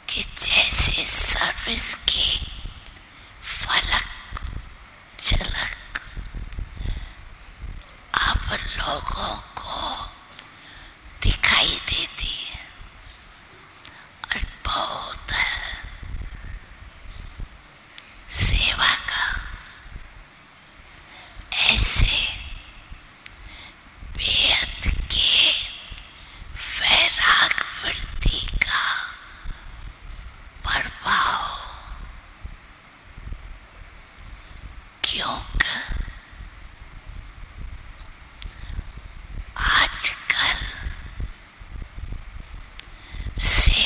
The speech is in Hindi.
कि जैसे सर्विस की फलक झलक अब लोगों को दिखाई देती है। अनुभव होता है सेवा का। ऐसे बेहद के वैराग वृत्ति का प्रभाव, क्योंकि आजकल